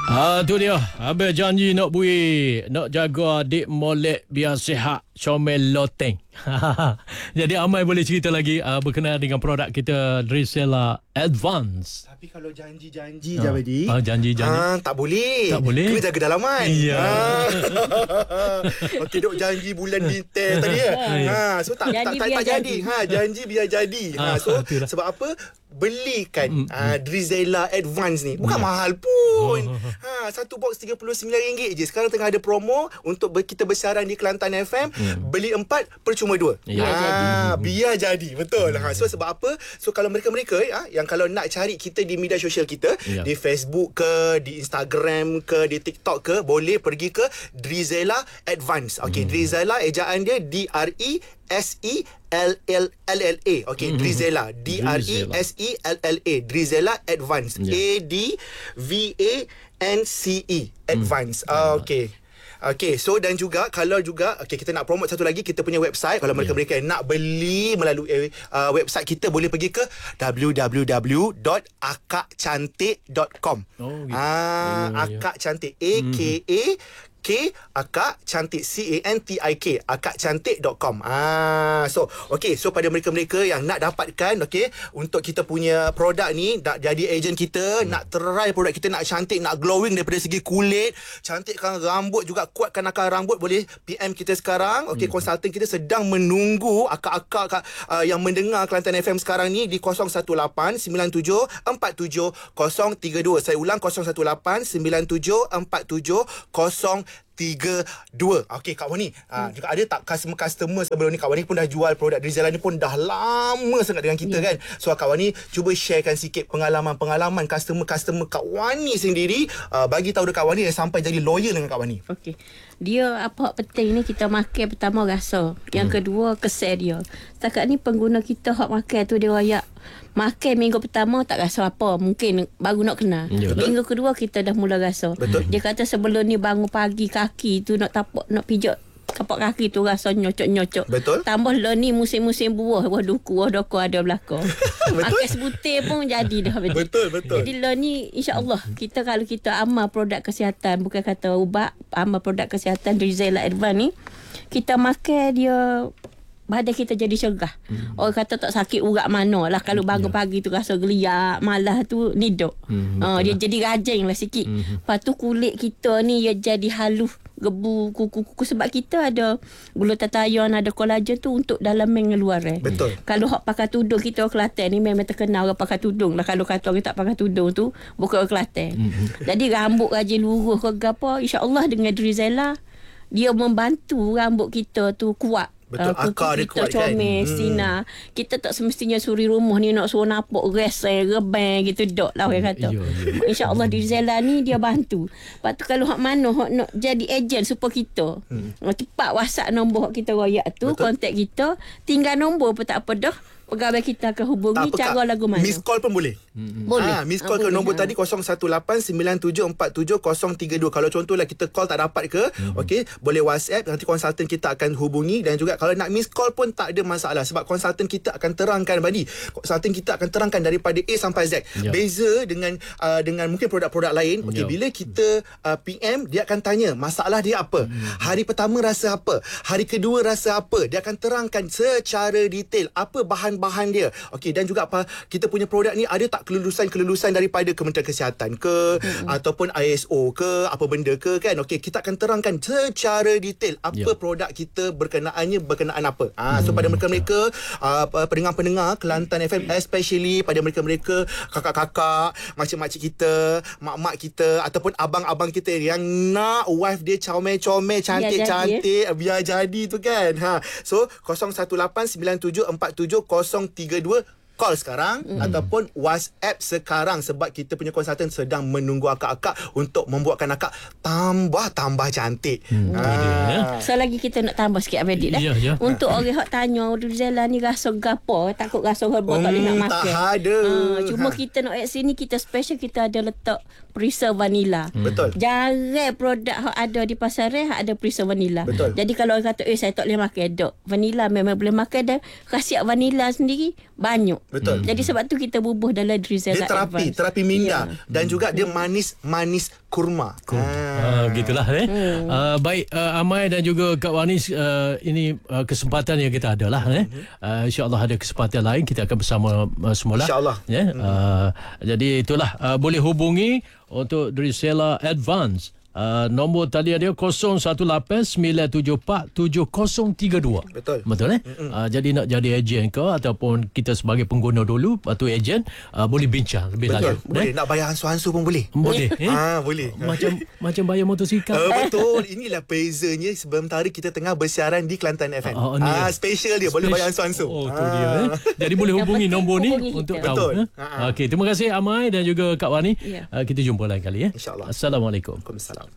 Tu dia. Abang janji nak nak jaga adik molek biar sihat, comel loteng. Jadi Amai boleh cerita lagi berkenaan dengan produk kita Drizella Advance. Tapi kalau janji-janji Jabedi, janji-janji tak boleh. Tak boleh. Kena jaga dalaman. Ya. Okey, duk janji bulan bintang tadi ya. So tak jadi. Janji biar jadi. So sebab apa? Belikan Drizella Advance ni bukan mahal pun. Satu box RM39 je. Sekarang tengah ada promo untuk kita bersiaran di Kelantan FM. Beli 4 percuma 2. Biar jadi. Betul. So sebab apa? So kalau mereka-mereka yang kalau nak cari kita di media sosial kita, di Facebook ke, di Instagram ke, di TikTok ke, boleh pergi ke Drizella Advance. Okey, Drizella ejaan dia Drizella. Okey, Drizella. Drizella. Drizella Advance. ADVANCE. Advance. Okey, so dan juga kalau juga kita nak promote satu lagi kita punya website. Kalau mereka nak beli melalui website kita, boleh pergi ke www.akakcantik.com. Akakcantik Akak Cantik CANTIK akakcantik.com. So pada mereka-mereka yang nak dapatkan untuk kita punya produk ni, nak jadi ejen kita, nak try produk kita, nak cantik, nak glowing daripada segi kulit, cantikkan rambut juga, kuatkan akar rambut, boleh PM kita sekarang. Konsultan kita sedang menunggu akak-akak yang mendengar Kelantan FM sekarang ni di 018-9747-032. Saya ulang, 018-9747-032. Okey, Kak Wani, juga ada tak customer sebelum ni? Kak Wani pun dah jual produk Drizella ni pun dah lama sangat dengan kita kan. So Kak Wani cuba sharekan sikit pengalaman customer Kak Wani sendiri, bagi tahu dekat Kak Wani sampai jadi loyal dengan Kak Wani. Okey. Dia apa penting ni, kita makan pertama rasa. Yang kedua kesan dia. Setakat ni pengguna kita hak makan tu dia royak makan minggu pertama tak rasa apa, mungkin baru nak kenal. Minggu kedua kita dah mula rasa. Dia kata sebelum ni bangun pagi kaki tu nak tapak, nak pijak tapak kaki tu rasa nyocok-nyocok. Tambah lah ni musim-musim buah duku ada belakang. Makan sebutir pun jadi dah. Betul. Jadi lah ni insya-Allah kita kalau kita amal produk kesihatan, bukan kata ubat, amal produk kesihatan Drizella Advance ni, kita makan dia badan kita jadi cerah. Orang kata tak sakit urat mana lah. Kalau bangun pagi tu rasa geliat, malah tu nidok. Dia jadi rajin lah sikit. Lepas tu kulit kita ni dia jadi halus, gebu, kuku. Sebab kita ada gula tatayan, ada kolagen tu untuk dalam mengeluaran. Betul. Kalau hak pakai tudung, kita orang Kelantan ni memang terkenal orang pakai tudung lah. Kalau kata orang tak pakai tudung tu bukan orang Kelantan. Jadi rambut rajin lurus ke apa, insya-Allah dengan Drizella dia membantu rambut kita tu kuat. Betul, akar dia kuat kan. Comel, sinar. Kita tak semestinya suri rumah ni nak suruh napok resai, rebang gitu dok lah orang kata. InsyaAllah Drizella ni dia bantu. Lepas tu kalau hak mana hak nak jadi ejen supaya kita cepat WhatsApp nombor hak kita royak tu, kontak kita, tinggal nombor pun tak apa dah. Pegawai kita akan hubungi cara lagu mana. Miss call pun boleh. Boleh. Miss call ke nombor tadi 018-9747-032. Kalau contohlah kita call tak dapat ke, boleh WhatsApp, nanti konsultan kita akan hubungi. Dan juga kalau nak miss call pun tak ada masalah, sebab konsultan kita akan terangkan konsultan kita akan terangkan daripada A sampai Z. Beza dengan mungkin produk-produk lain. Bila kita PM, dia akan tanya masalah dia apa, hari pertama rasa apa, hari kedua rasa apa. Dia akan terangkan secara detail apa bahan dia. Dan juga kita punya produk ni ada tak kelulusan daripada Kementerian Kesihatan ke, ataupun ISO ke, apa benda ke kan. Kita akan terangkan secara detail apa produk kita berkenaan apa. So pada mereka-mereka pendengar-pendengar Kelantan FM, especially pada mereka-mereka kakak-kakak, makcik-makcik kita, mak-mak kita, ataupun abang-abang kita yang nak wife dia comel-comel, cantik-cantik, biar jadi tu kan. So 018-9747-032, call sekarang ataupun WhatsApp sekarang, sebab kita punya konsultan sedang menunggu akak-akak untuk membuatkan akak tambah cantik. Selagi kita nak tambah sikit Abedit dah. Untuk orang hak tanya Drizella ni rasa gapo, takut rasa herba tak boleh nak makan. Tak ada. Cuma kita nak add sini, kita special, kita ada letak preserve vanilla. Betul. Jarang produk hak ada di pasaran hak ada preserve vanilla. Betul. Jadi kalau orang kata saya tak boleh makan, dok, vanilla memang boleh makan, dan khasiat vanilla sendiri banyak. Betul. Jadi sebab tu kita bubuh dalam Drizella Dia terapi, Advance. terapi minda dan juga dia manis kurma. Gitulah baik Amai dan juga Kak Wani, ini kesempatan yang kita ada lah insyaAllah ada kesempatan lain kita akan bersama semula InsyaAllah. Jadi itulah boleh hubungi untuk Drizella Advance. Nombor talian dia 0189747032. Betul. Jadi nak jadi ejen ke ataupun kita sebagai pengguna dulu lepas tu ejen, boleh bincang lebih Betul. lanjut. Boleh nak bayar hansu-hansu pun boleh. Boleh. Boleh. Macam bayar motosikal. Betul. Inilah bezanya sebentar kita tengah bersiaran di Kelantan FM. Special dia boleh bayar hansu-hansu. Tu dia. Jadi boleh hubungi nombor ni hubungi untuk kita. tahu. Betul. Okey, terima kasih Amai dan juga Kak Wani. Ya. Kita jumpa lain kali InsyaAllah. Assalamualaikum. Waalaikumsalam.